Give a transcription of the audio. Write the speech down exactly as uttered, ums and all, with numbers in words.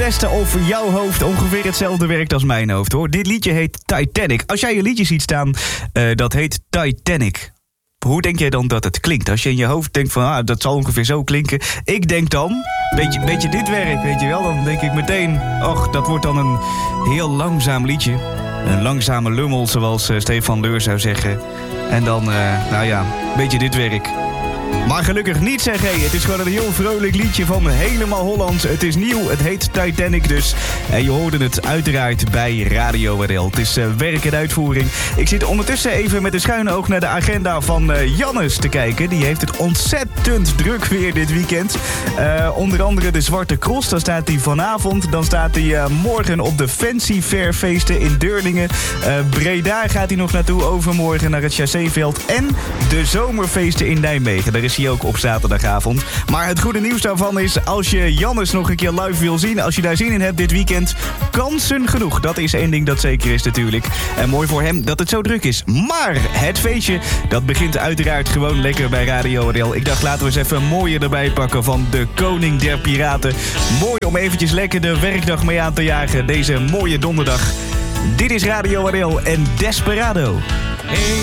testen of jouw hoofd ongeveer hetzelfde werkt als mijn hoofd, hoor. Dit liedje heet Titanic. Als jij je liedje ziet staan, uh, dat heet Titanic. Hoe denk jij dan dat het klinkt? Als je in je hoofd denkt van, ah, dat zal ongeveer zo klinken. Ik denk dan, beetje, beetje dit werk, weet je wel. Dan denk ik meteen, och, dat wordt dan een heel langzaam liedje. Een langzame lummel, zoals uh, Stefan Leur zou zeggen. En dan, uh, nou ja, beetje dit werk. Maar gelukkig niet, zeg hé. Het is gewoon een heel vrolijk liedje van helemaal Hollands. Het is nieuw, het heet Titanic dus. En je hoorde het uiteraard bij Radio R L. Het is uh, werk en uitvoering. Ik zit ondertussen even met een schuine oog naar de agenda van uh, Jannes te kijken. Die heeft het ontzettend druk weer dit weekend. Uh, onder andere de Zwarte Cross, daar staat hij vanavond. Dan staat hij uh, morgen op de Fancy Fair feesten in Deurningen. Uh, Breda gaat hij nog naartoe, overmorgen naar het Chasséveld. En de zomerfeesten in Nijmegen. Daar is hij ook op zaterdagavond. Maar het goede nieuws daarvan is, als je Jannes nog een keer live wil zien, als je daar zin in hebt dit weekend, kansen genoeg. Dat is één ding dat zeker is natuurlijk. En mooi voor hem dat het zo druk is. Maar het feestje, dat begint uiteraard gewoon lekker bij Radio R L. Ik dacht, laten we eens even een mooie erbij pakken van de koning der piraten. Mooi om eventjes lekker de werkdag mee aan te jagen, deze mooie donderdag. Dit is Radio R L en Desperado. Hey.